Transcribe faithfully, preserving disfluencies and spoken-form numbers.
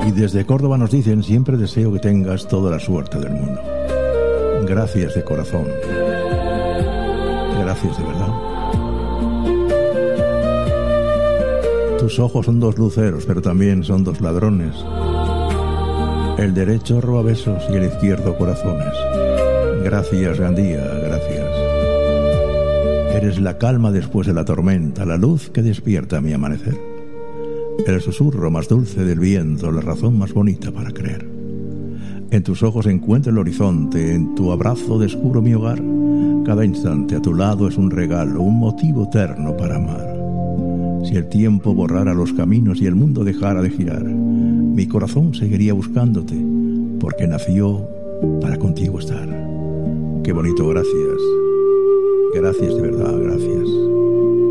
Y desde Córdoba nos dicen: siempre deseo que tengas toda la suerte del mundo. Gracias de corazón. Gracias de verdad. Tus ojos son dos luceros, pero también son dos ladrones. El derecho roba besos y el izquierdo corazones. Gracias, Gandía, gracias. Eres la calma después de la tormenta, la luz que despierta mi amanecer. El susurro más dulce del viento, la razón más bonita para creer. En tus ojos encuentro el horizonte, en tu abrazo descubro mi hogar. Cada instante a tu lado es un regalo, un motivo eterno para amar. Si el tiempo borrara los caminos y el mundo dejara de girar, mi corazón seguiría buscándote, porque nació para contigo estar. Qué bonito, gracias. Gracias de verdad, gracias.